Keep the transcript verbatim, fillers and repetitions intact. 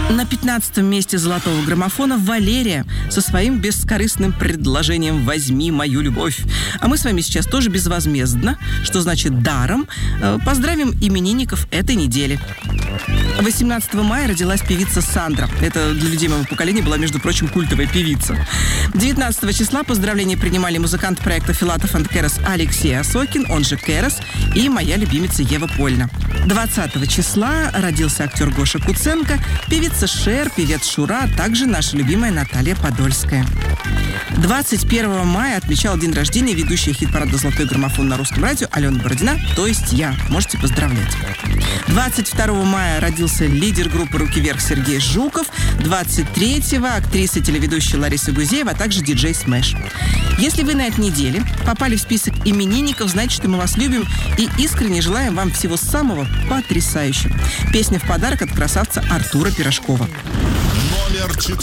На пятнадцатом месте золотого граммофона Валерия со своим бескорыстным предложением «Возьми мою любовь». А мы с вами сейчас тоже безвозмездно, что значит даром, поздравим именинников этой недели. восемнадцатого мая родилась певица Сандра. Это для людей моего поколения была, между прочим, культовая певица. девятнадцатого числа поздравления принимали музыкант проекта «Филатов энд Керос» Алексей Осокин, он же Керос, и моя любимица Ева Польна. двадцатого числа родился актер Гоша Куценко, певица Шер, певец Шура, а также наша любимая Наталья Подольская. двадцать первого мая отмечал день рождения ведущая хит-парада «Золотой граммофон» на русском радио Алена Бородина, то есть я. Можете поздравлять. двадцать второго мая родился лидер группы «Руки вверх» Сергей Жуков. двадцать третьего актриса и телеведущая Лариса Гузеева, а также диджей Смэш. Если вы на этой неделе попали в список именинников, значит, что мы вас любим и искренне желаем вам всего самого потрясающего. Песня в подарок от красавца Артура Пирожкова. Номер четыре.